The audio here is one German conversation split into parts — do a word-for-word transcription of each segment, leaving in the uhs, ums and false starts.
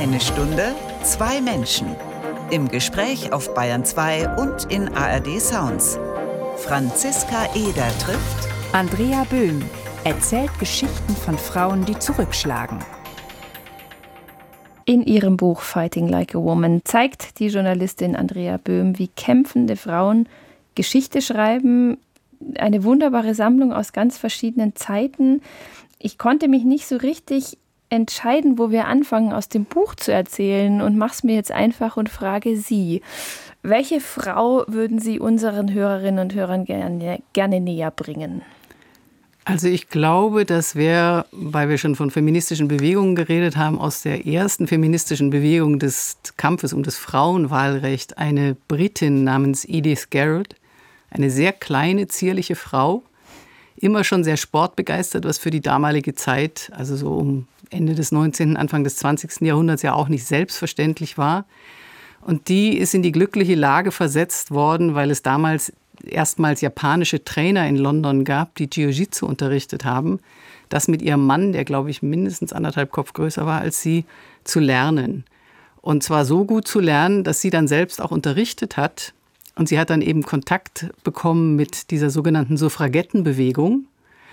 Eine Stunde, zwei Menschen. Im Gespräch auf Bayern zwei und in A R D Sounds. Franziska Eder trifft Andrea Böhm, erzählt Geschichten von Frauen, die zurückschlagen. In ihrem Buch Fighting Like a Woman zeigt die Journalistin Andrea Böhm, wie kämpfende Frauen Geschichte schreiben. Eine wunderbare Sammlung aus ganz verschiedenen Zeiten. Ich konnte mich nicht so richtig entscheiden, wo wir anfangen, aus dem Buch zu erzählen, und mache es mir jetzt einfach und frage Sie, welche Frau würden Sie unseren Hörerinnen und Hörern gerne, gerne näher bringen? Also ich glaube, dass wir, weil wir schon von feministischen Bewegungen geredet haben, aus der ersten feministischen Bewegung des Kampfes um das Frauenwahlrecht eine Britin namens Edith Garrett, eine sehr kleine, zierliche Frau, immer schon sehr sportbegeistert, was für die damalige Zeit, also so um Ende des neunzehnten, Anfang des zwanzigsten Jahrhunderts ja auch nicht selbstverständlich war. Und die ist in die glückliche Lage versetzt worden, weil es damals erstmals japanische Trainer in London gab, die Jiu-Jitsu unterrichtet haben, das mit ihrem Mann, der glaube ich mindestens anderthalb Kopf größer war als sie, zu lernen. Und zwar so gut zu lernen, dass sie dann selbst auch unterrichtet hat. Und sie hat dann eben Kontakt bekommen mit dieser sogenannten Suffragettenbewegung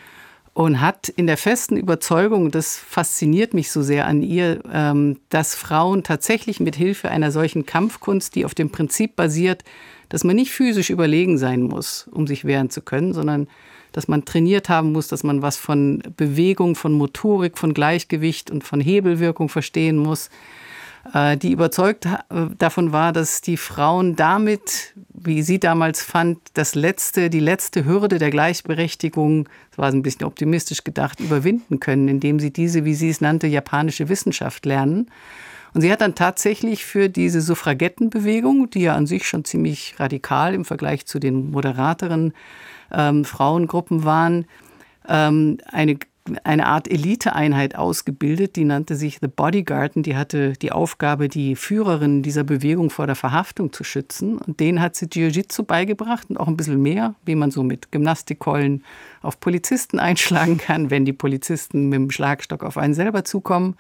und hat in der festen Überzeugung, das fasziniert mich so sehr an ihr, dass Frauen tatsächlich mit Hilfe einer solchen Kampfkunst, die auf dem Prinzip basiert, dass man nicht physisch überlegen sein muss, um sich wehren zu können, sondern dass man trainiert haben muss, dass man was von Bewegung, von Motorik, von Gleichgewicht und von Hebelwirkung verstehen muss, die überzeugt davon war, dass die Frauen damit, wie sie damals fand, das letzte, die letzte Hürde der Gleichberechtigung, das war ein bisschen optimistisch gedacht, überwinden können, indem sie diese, wie sie es nannte, japanische Wissenschaft lernen. Und sie hat dann tatsächlich für diese Suffragettenbewegung, die ja an sich schon ziemlich radikal im Vergleich zu den moderateren ähm, Frauengruppen waren, ähm, eine eine Art Eliteeinheit ausgebildet, die nannte sich The Bodyguard, und die hatte die Aufgabe, die Führerin dieser Bewegung vor der Verhaftung zu schützen. Und denen hat sie Jiu-Jitsu beigebracht und auch ein bisschen mehr, wie man so mit Gymnastikkeulen auf Polizisten einschlagen kann, wenn die Polizisten mit dem Schlagstock auf einen selber zukommen.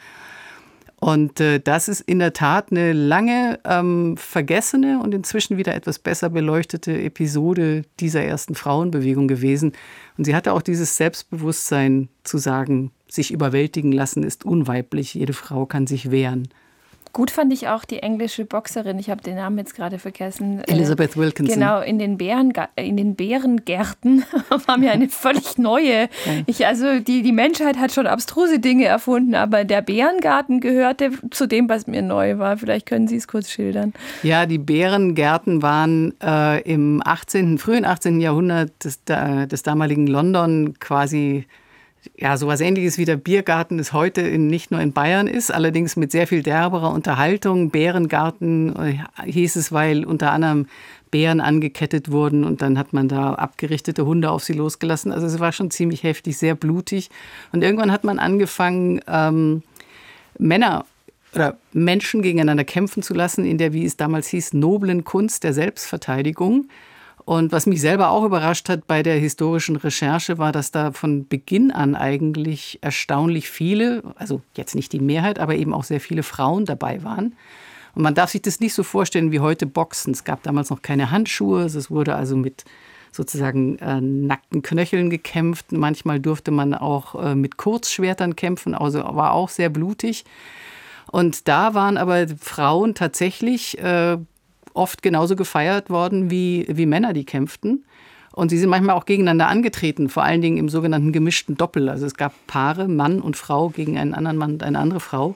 Und äh, das ist in der Tat eine lange ähm, vergessene und inzwischen wieder etwas besser beleuchtete Episode dieser ersten Frauenbewegung gewesen. Und sie hatte auch dieses Selbstbewusstsein zu sagen, sich überwältigen lassen ist unweiblich, jede Frau kann sich wehren. Gut fand ich auch die englische Boxerin, ich habe den Namen jetzt gerade vergessen. Elizabeth Wilkinson. Genau, in den, Bären, in den Bärengärten war mir eine völlig neue. Ich, also die, die Menschheit hat schon abstruse Dinge erfunden, aber der Bärengarten gehörte zu dem, was mir neu war. Vielleicht können Sie es kurz schildern. Ja, die Bärengärten waren äh, im achtzehnten, frühen achtzehnten Jahrhundert des, des damaligen London quasi ja, sowas Ähnliches wie der Biergarten es heute in, nicht nur in Bayern ist, allerdings mit sehr viel derberer Unterhaltung. Bärengarten äh, hieß es, weil unter anderem Bären angekettet wurden und dann hat man da abgerichtete Hunde auf sie losgelassen. Also es war schon ziemlich heftig, sehr blutig. Und irgendwann hat man angefangen, ähm, Männer oder Menschen gegeneinander kämpfen zu lassen in der, wie es damals hieß, noblen Kunst der Selbstverteidigung. Und was mich selber auch überrascht hat bei der historischen Recherche, war, dass da von Beginn an eigentlich erstaunlich viele, also jetzt nicht die Mehrheit, aber eben auch sehr viele Frauen dabei waren. Und man darf sich das nicht so vorstellen wie heute Boxen. Es gab damals noch keine Handschuhe, es wurde also mit sozusagen äh, nackten Knöcheln gekämpft. Manchmal durfte man auch äh, mit Kurzschwertern kämpfen, also war auch sehr blutig. Und da waren aber Frauen tatsächlich äh, oft genauso gefeiert worden wie, wie Männer, die kämpften. Und sie sind manchmal auch gegeneinander angetreten, vor allen Dingen im sogenannten gemischten Doppel. Also es gab Paare, Mann und Frau gegen einen anderen Mann und eine andere Frau.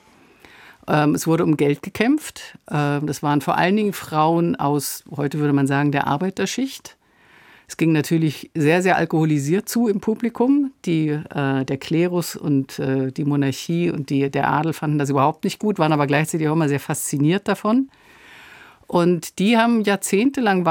Ähm, es wurde um Geld gekämpft. Ähm, das waren vor allen Dingen Frauen aus, heute würde man sagen, der Arbeiterschicht. Es ging natürlich sehr, sehr alkoholisiert zu im Publikum. Die, äh, der Klerus und äh, die Monarchie und die, der Adel fanden das überhaupt nicht gut, waren aber gleichzeitig auch immer sehr fasziniert davon. Und die haben jahrzehntelang